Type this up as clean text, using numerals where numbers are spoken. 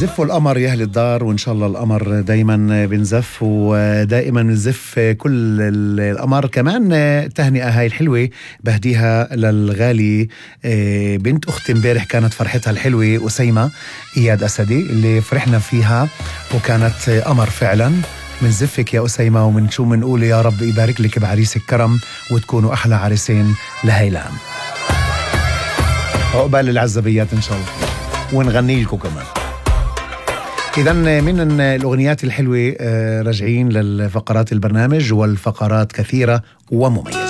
زفوا القمر يا أهل الدار، وإن شاء الله القمر دايما بنزف ودائما بنزف كل القمر. كمان تهنئة هاي الحلوة بهديها للغالي بنت أختي امبارح كانت فرحتها الحلوة أسيمة إياد أسدي اللي فرحنا فيها وكانت قمر فعلا. من زفك يا أسيمة ومن شو منقول يا رب يبارك لك بعريس الكرم وتكونوا أحلى عريسين لهيلام. عقبال العزبيات إن شاء الله ونغني لكم كمان. إذن من الأغنيات الحلوة راجعين للفقرات البرنامج، والفقرات كثيرة ومميزة.